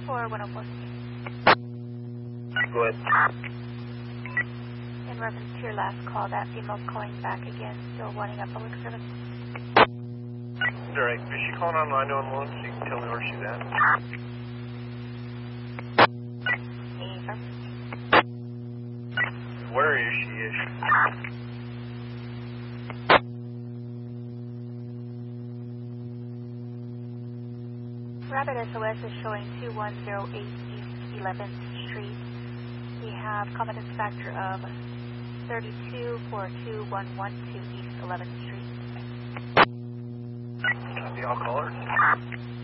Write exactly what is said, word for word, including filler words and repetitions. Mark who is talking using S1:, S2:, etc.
S1: for one oh four.
S2: Go ahead.
S1: In reference to your last call, that female's calling back again, still wanting a public service.
S2: Alright, is she calling on nine one one so you can tell me where she's at?
S1: Yes, sir.
S2: Where is she? Is she?
S1: Rapid S O S is showing two one zero eight East eleventh Street. We have confidence factor of thirty-two for two one one two East eleventh Street.
S2: Copy, I'll call her.